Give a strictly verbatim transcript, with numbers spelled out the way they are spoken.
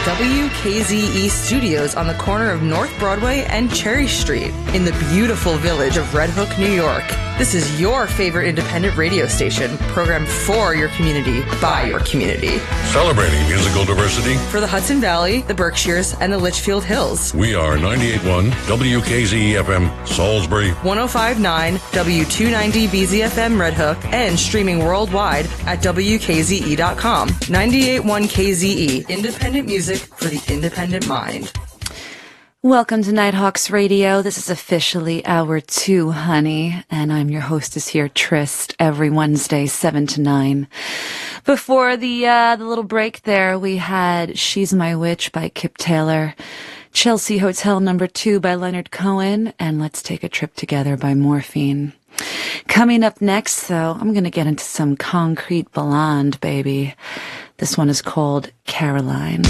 W K Z E Studios on the corner of North Broadway and Cherry Street in the beautiful village of Red Hook, New York. This is your favorite independent radio station, programmed for your community, by your community. Celebrating musical diversity for the Hudson Valley, the Berkshires, and the Litchfield Hills. We are ninety-eight point one W K Z E F M, Salisbury, one oh five point nine W two ninety B Z F M Red Hook, and streaming worldwide at W K Z E dot com. ninety-eight point one K Z E, independent music for the independent mind. Welcome to Nighthawks Radio. This is officially hour two, honey, and I'm your hostess here, Trist, every Wednesday, seven to nine. Before the uh, the little break there, we had She's My Witch by Kip Taylor, Chelsea Hotel Number Two by Leonard Cohen, and Let's Take a Trip Together by Morphine. Coming up next, though, I'm going to get into some Concrete Blonde, baby. This one is called Caroline.